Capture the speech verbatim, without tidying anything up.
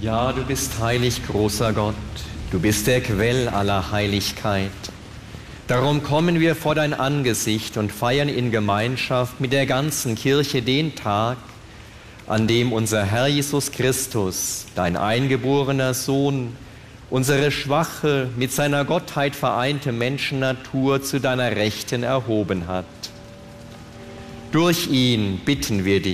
Ja, du bist heilig, großer Gott, du bist der Quell aller Heiligkeit. Darum kommen wir vor dein Angesicht und feiern in Gemeinschaft mit der ganzen Kirche den Tag, an dem unser Herr Jesus Christus, dein eingeborener Sohn, unsere schwache, mit seiner Gottheit vereinte Menschennatur zu deiner Rechten erhoben hat. Durch ihn bitten wir dich,